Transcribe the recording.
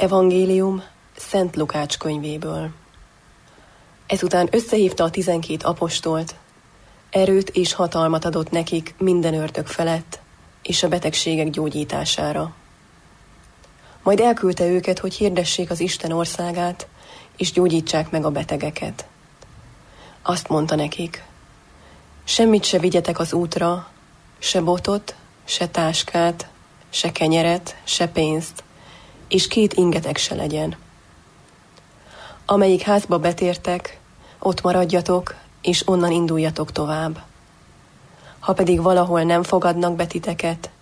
Evangélium Szent Lukács könyvéből. Ezután összehívta a 12 apostolt, erőt és hatalmat adott nekik minden ördög felett, és a betegségek gyógyítására. Majd elküldte őket, hogy hirdessék az Isten országát, és gyógyítsák meg a betegeket. Azt mondta nekik: semmit se vigyetek az útra, se botot, se táskát, se kenyeret, se pénzt, és 2 ingetek se legyen. Amelyik házba betértek, ott maradjatok, és onnan induljatok tovább. Ha pedig valahol nem fogadnak be titeket,